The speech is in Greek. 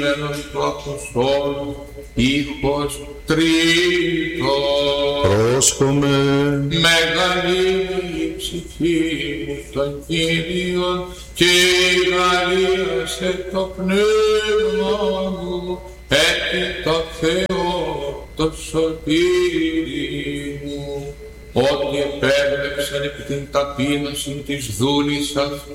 του Αποστόλου, ήχος τρίτος. Πρόσχομαι. Μεγαλύνει η ψυχή μου τον Κύριον και αγαλίασε το πνεύμα μου επί το Θεό το σωτήρι μου, ότι επέβλεψαν επί την ταπείνωση της δούλης